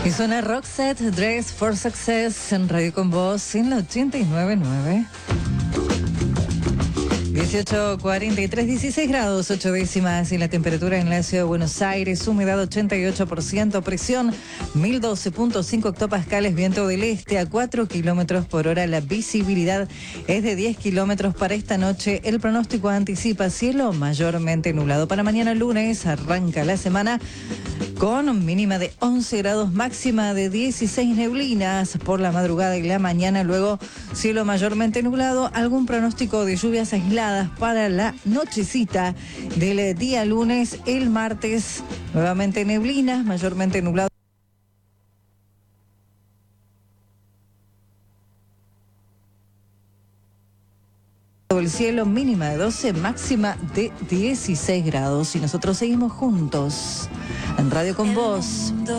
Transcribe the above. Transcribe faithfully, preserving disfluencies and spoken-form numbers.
Y suena Roxette, Dress for Success en Radio Con Voz en la ochenta y nueve punto nueve. dieciocho cuarenta y tres, dieciséis grados, ocho décimas y la temperatura en la ciudad de Buenos Aires, humedad ochenta y ocho por ciento, presión mil doce punto cinco hectopascales, viento del este a cuatro kilómetros por hora, la visibilidad es de diez kilómetros para esta noche, el pronóstico anticipa cielo mayormente nublado. Para mañana lunes arranca la semana con mínima de once grados, máxima de dieciséis, neblinas por la madrugada y la mañana, luego cielo mayormente nublado, algún pronóstico de lluvias aisladas para la nochecita del día lunes. El martes nuevamente neblinas, mayormente nublado. El cielo, mínima de doce, máxima de dieciséis grados. Y nosotros seguimos juntos en Radio Con Voz.